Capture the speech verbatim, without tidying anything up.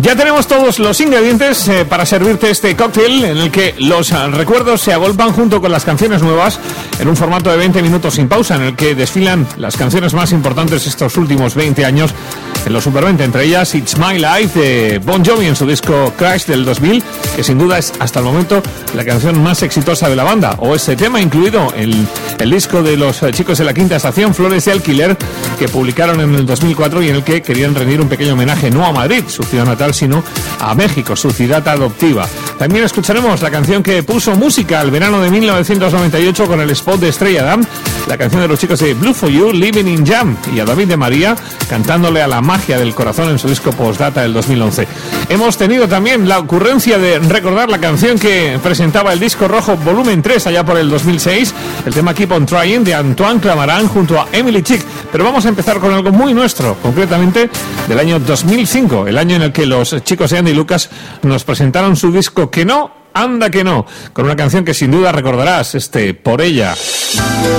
Ya tenemos todos los ingredientes eh, para servirte este cóctel en el que los eh, recuerdos se agolpan junto con las canciones nuevas en un formato de veinte minutos sin pausa, en el que desfilan las canciones más importantes estos últimos veinte años en los Super veinte, entre ellas It's My Life de Bon Jovi en su disco Crash del dos mil, que sin duda es hasta el momento la canción más exitosa de la banda, o ese tema incluido en el disco de los eh, chicos de la Quinta Estación, Flores de Alquiler, que publicaron en el dos mil cuatro y en el que querían rendir un pequeño homenaje no a Madrid, su ciudad natal, sino a México, su ciudad adoptiva. También escucharemos la canción que puso música al verano de mil novecientos noventa y ocho con el spot de Estrella Damm, la canción de los chicos de Blue for You, Living in Jam, y a David de María cantándole a la magia del corazón en su disco Postdata del dos mil once. Hemos tenido también la ocurrencia de recordar la canción que presentaba el disco rojo volumen tres allá por el dos mil seis, el tema Keep on Trying de Antoine Clamaran junto a Emily Chick. Pero vamos a empezar con algo muy nuestro, concretamente del año dos mil cinco, el año en el que los chicos de Andy Lucas nos presentaron su disco Que No, Anda Que No, con una canción que sin duda recordarás, este Por Ella.